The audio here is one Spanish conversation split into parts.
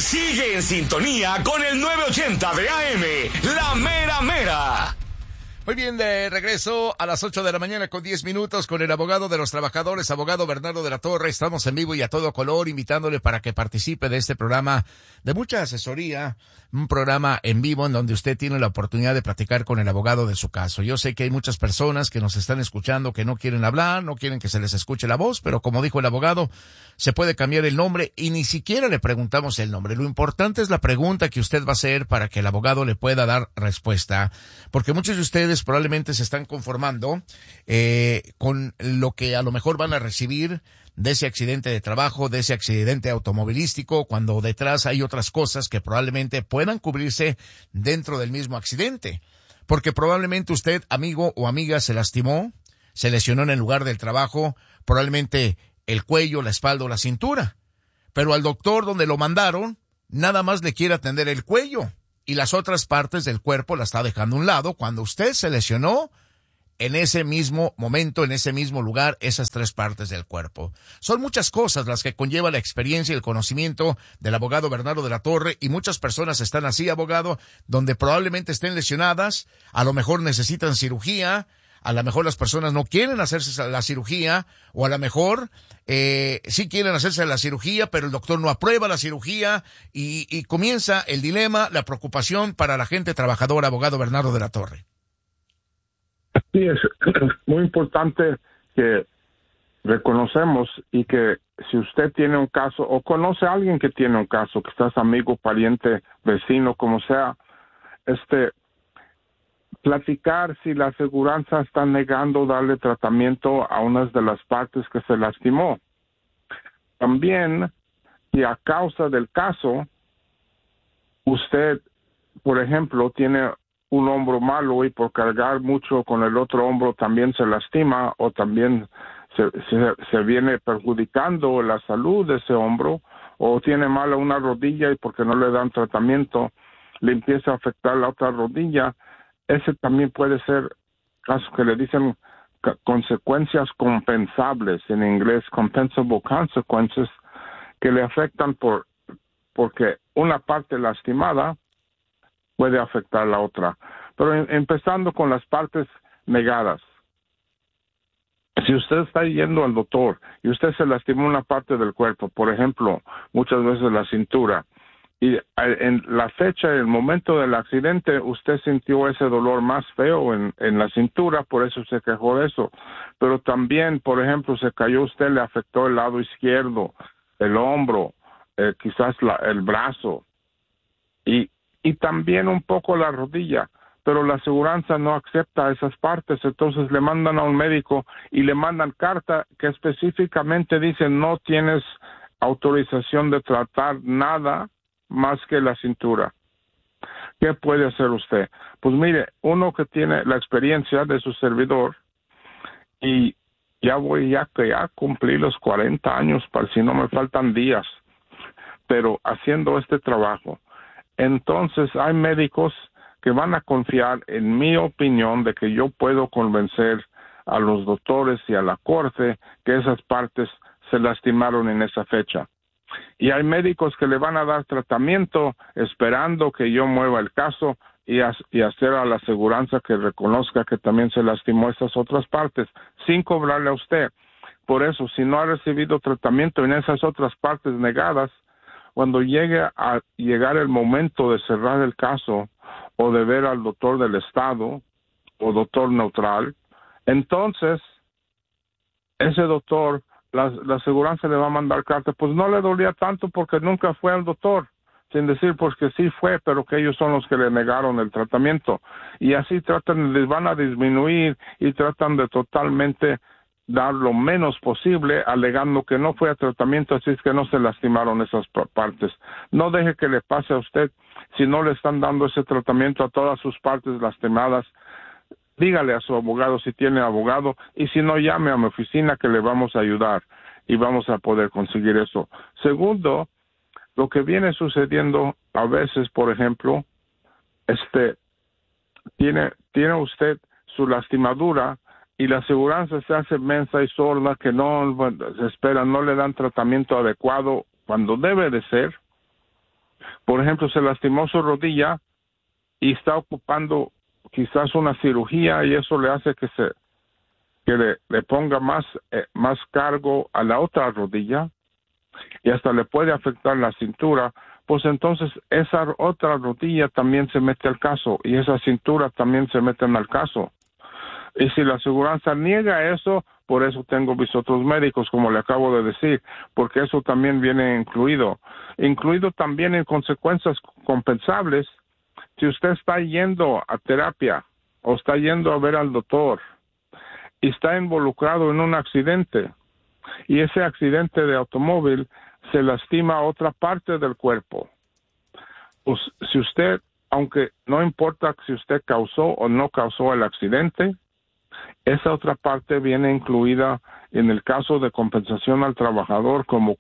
Sigue en sintonía con el 980 de AM, La Mera Mera. Muy bien, de regreso a las 8 de la mañana con 10 minutos con el abogado de los trabajadores, abogado Bernardo de la Torre. Estamos en vivo y a todo color, invitándole para que participe de este programa de mucha asesoría, un programa en vivo en donde usted tiene la oportunidad de platicar con el abogado de su caso. Yo sé que hay muchas personas que nos están escuchando que no quieren hablar, no quieren que se les escuche la voz, pero como dijo el abogado, se puede cambiar el nombre y ni siquiera le preguntamos el nombre. Lo importante es la pregunta que usted va a hacer para que el abogado le pueda dar respuesta, porque muchos de ustedes probablemente se están conformando con lo que a lo mejor van a recibir de ese accidente de trabajo, de ese accidente automovilístico, cuando detrás hay otras cosas que probablemente puedan cubrirse dentro del mismo accidente. Porque probablemente usted, amigo o amiga, se lastimó, se lesionó en el lugar del trabajo, probablemente el cuello, la espalda o la cintura. Pero al doctor donde lo mandaron, nada más le quiere atender el cuello. Y las otras partes del cuerpo la está dejando a un lado cuando usted se lesionó en ese mismo momento, en ese mismo lugar, esas tres partes del cuerpo. Son muchas cosas las que conlleva la experiencia y el conocimiento del abogado Bernardo de la Torre, y muchas personas están así, abogado, donde probablemente estén lesionadas, a lo mejor necesitan cirugía, a lo mejor las personas no quieren hacerse la cirugía, o a lo mejor sí quieren hacerse la cirugía, pero el doctor no aprueba la cirugía, y comienza el dilema, la preocupación para la gente trabajadora, abogado Bernardo de la Torre. Sí, es muy importante que reconocemos y que si usted tiene un caso o conoce a alguien que tiene un caso, que estás amigo, pariente, vecino, como sea, platicar si la aseguranza está negando darle tratamiento a unas de las partes que se lastimó. También, si a causa del caso, usted, por ejemplo, tiene un hombro malo y por cargar mucho con el otro hombro también se lastima o también se viene perjudicando la salud de ese hombro, o tiene mala una rodilla y porque no le dan tratamiento le empieza a afectar la otra rodilla. Ese también puede ser caso que le dicen consecuencias compensables, en inglés compensable consequences, que le afectan porque una parte lastimada puede afectar a la otra. Pero empezando con las partes negadas. Si usted está yendo al doctor y usted se lastimó una parte del cuerpo, por ejemplo, muchas veces la cintura, y en la fecha, el momento del accidente, usted sintió ese dolor más feo en la cintura, por eso se quejó de eso. Pero también, por ejemplo, se cayó usted, le afectó el lado izquierdo, el hombro, quizás el brazo, y también un poco la rodilla. Pero la aseguranza no acepta esas partes, entonces le mandan a un médico y le mandan carta que específicamente dice no tienes autorización de tratar nada más que la cintura. ¿Qué puede hacer usted? Pues mire, uno que tiene la experiencia de su servidor, y ya cumplí los 40 años, para si no me faltan días, pero haciendo este trabajo. Entonces hay médicos que van a confiar en mi opinión de que yo puedo convencer a los doctores y a la corte que esas partes se lastimaron en esa fecha. Y hay médicos que le van a dar tratamiento esperando que yo mueva el caso y hacer a la aseguranza que reconozca que también se lastimó esas otras partes, sin cobrarle a usted. Por eso, si no ha recibido tratamiento en esas otras partes negadas, cuando llegue a llegar el momento de cerrar el caso o de ver al doctor del estado o doctor neutral, entonces ese doctor, la aseguranza le va a mandar carta, pues no le dolía tanto porque nunca fue al doctor, sin decir pues que sí fue, pero que ellos son los que le negaron el tratamiento. Y así les van a disminuir y tratan de totalmente dar lo menos posible, alegando que no fue a tratamiento, así es que no se lastimaron esas partes. No deje que le pase a usted si no le están dando ese tratamiento a todas sus partes lastimadas. Dígale a su abogado si tiene abogado, y si no, llame a mi oficina que le vamos a ayudar y vamos a poder conseguir eso. Segundo, lo que viene sucediendo a veces, por ejemplo, tiene usted su lastimadura y la aseguranza se hace mensa y sorda, que no se espera, no le dan tratamiento adecuado cuando debe de ser, Por ejemplo, se lastimó su rodilla y está ocupando quizás una cirugía y eso le hace que le ponga más cargo a la otra rodilla y hasta le puede afectar la cintura, pues entonces esa otra rodilla también se mete al caso y esa cintura también se meten al caso. Y si la aseguranza niega eso, por eso tengo mis otros médicos, como le acabo de decir, porque eso también viene incluido también en consecuencias compensables. Si usted está yendo a terapia o está yendo a ver al doctor y está involucrado en un accidente y ese accidente de automóvil se lastima otra parte del cuerpo, pues si usted, aunque no importa si usted causó o no causó el accidente, esa otra parte viene incluida en el caso de compensación al trabajador como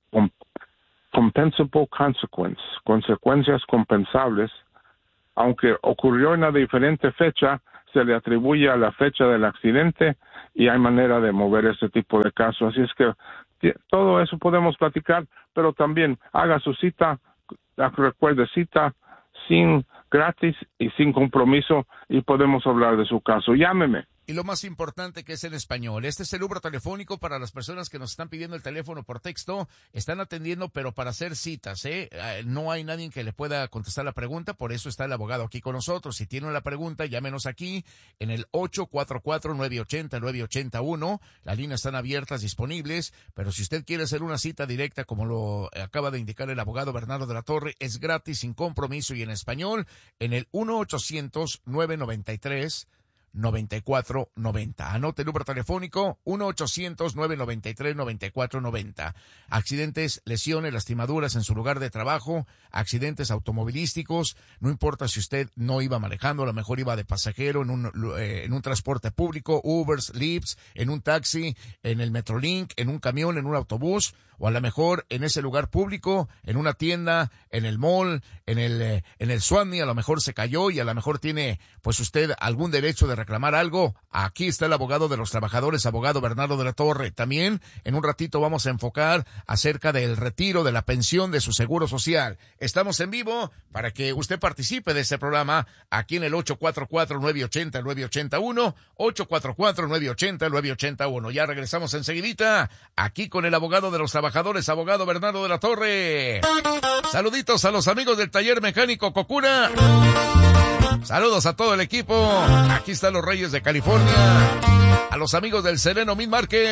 compensable consequence, consecuencias compensables. Aunque ocurrió en una diferente fecha, se le atribuye a la fecha del accidente y hay manera de mover ese tipo de casos. Así es que todo eso podemos platicar, pero también haga su cita, recuerde, cita sin gratis y sin compromiso y podemos hablar de su caso. Llámeme. Y lo más importante, que es en español. Este es el número telefónico para las personas que nos están pidiendo el teléfono por texto. Están atendiendo, pero para hacer citas, no hay nadie que le pueda contestar la pregunta, por eso está el abogado aquí con nosotros. Si tiene una pregunta, llámenos aquí en el 844-980-9881. Las líneas están abiertas, disponibles, pero si usted quiere hacer una cita directa, como lo acaba de indicar el abogado Bernardo de la Torre, es gratis, sin compromiso y en español, en el 1-800-993-9490. Anote el número telefónico 1-800-993-9490. Accidentes, lesiones, lastimaduras en su lugar de trabajo, accidentes automovilísticos, no importa si usted no iba manejando, a lo mejor iba de pasajero en un transporte público, Ubers, Lyfts, en un taxi, en el Metrolink, en un camión, en un autobús, o a lo mejor en ese lugar público, en una tienda, en el mall, en el Swanee, a lo mejor se cayó y a lo mejor tiene pues usted algún derecho de reclamar algo. Aquí está el abogado de los trabajadores, abogado Bernardo de la Torre. También en un ratito vamos a enfocar acerca del retiro de la pensión de su seguro social. Estamos en vivo para que usted participe de este programa aquí en el 844-980-9881, 844-980-9881. Ya regresamos enseguidita aquí con el abogado de los trabajadores, abogado Bernardo de la Torre. Saluditos a los amigos del taller mecánico Cocuna. Saludos a todo el equipo. Aquí están los Reyes de California. A los amigos del Sereno Mid Market.